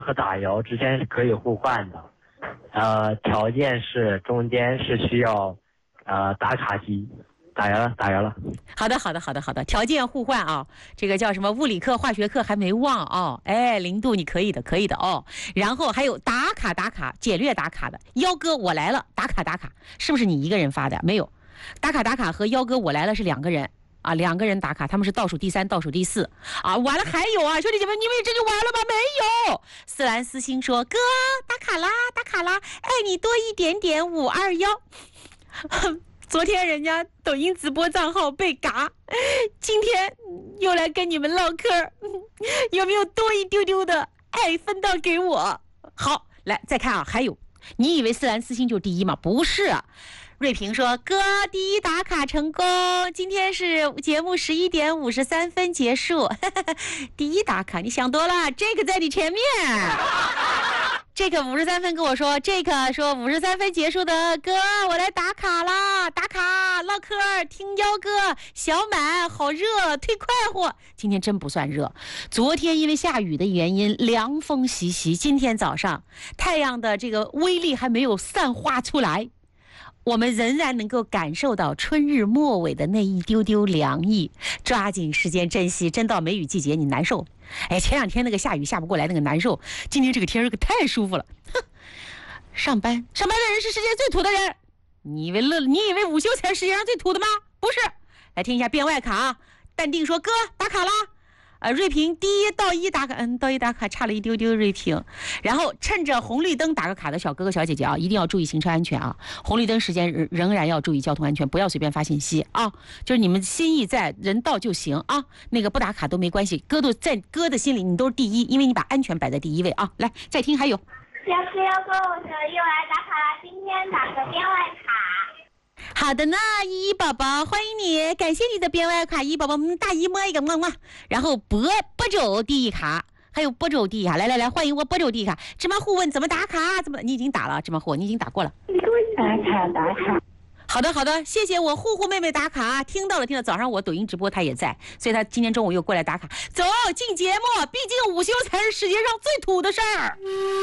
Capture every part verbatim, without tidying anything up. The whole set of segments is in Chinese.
和打油之间是可以互换的，呃，条件是中间是需要呃打卡机。打油了，打油了。 好的，好的，好的，好的，条件互换啊，这个叫什么？物理课、化学课还没忘哦。哎，零度你可以的，可以的哦。然后还有打卡打卡，简略打卡的。幺哥我来了，打卡打卡，是不是你一个人发的？没有，打卡打卡和幺哥我来了是两个人啊，两个人打卡，他们是倒数第三、倒数第四啊。完了还有啊，兄弟姐妹，你以为这就完了吗？没有。思兰思星说：“哥，打卡啦，打卡啦，爱你多一点点，五二幺。”昨天人家抖音直播账号被嘎，今天又来跟你们唠嗑，有没有多一丢丢的爱分到给我？好，来再看啊，还有，你以为思兰思星就第一吗？不是。瑞平说：“哥，第一打卡成功，今天是节目十一点五十三分结束，第一打卡，你想多了，这个在你前面。”这个五十三分跟我说，这个说五十三分结束的哥，我来打卡啦，打卡唠嗑，听幺哥小满，好热，忒快活。今天真不算热，昨天因为下雨的原因，凉风习习。今天早上太阳的这个威力还没有散发出来，我们仍然能够感受到春日末尾的那一丢丢凉意，抓紧时间珍惜，真到梅雨季节你难受。哎，前两天那个下雨下不过来那个难受，今天这个天儿可太舒服了。哼，上班上班的人是世界最土的人，你以为乐你以为午休才是世界上最土的吗？不是。来听一下变外卡啊，淡定说哥打卡啦。呃，瑞平第一到一打卡，嗯，到一打卡差了一丢丢，瑞平。然后趁着红绿灯打个卡的小哥哥小姐姐啊，一定要注意行车安全啊！红绿灯时间仍然要注意交通安全，不要随便发信息啊！就是你们心意在，人到就行啊！那个不打卡都没关系，哥都在哥的心里你都是第一，因为你把安全摆在第一位啊！来，再听还有。 幺哥幺哥，我是又来打卡了，今天打个编外卡。 好的呢，依依宝宝，欢迎你，感谢你的编外卡，依依宝宝，嗯，大姨摸一个，么么。然后播播走第一卡，还有播走第一卡，来来来，欢迎我播走第一卡。芝麻糊问怎么打卡？怎么？你已经打了，芝麻糊，你已经打过了。 打卡打卡。 好的好的，谢谢我呼呼妹妹打卡，听到了听到，早上我抖音直播她也在，所以她今天中午又过来打卡。走进节目，毕竟午休才是世界上最土的事儿。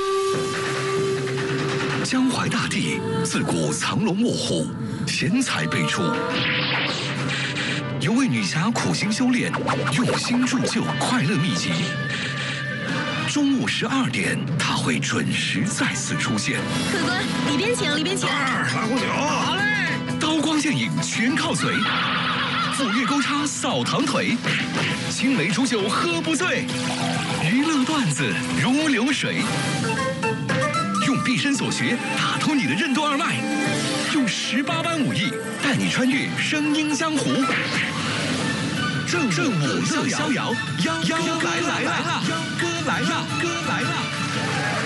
江淮大地自古藏龙卧虎，贤才辈出。有位女侠苦心修炼，用心铸就快乐秘籍。中午十二点，她会准时再次出现。 客官，里边请，里边请。 二来壶酒。好嘞。刀光剑影全靠嘴，斧钺钩叉扫堂腿，青梅煮酒喝不醉，娱乐段子如流水。用毕生所学打通你的任督二脉，用十八般武艺带你穿越声音江湖。正正午乐逍遥，幺哥来了，幺哥来了，哥来了。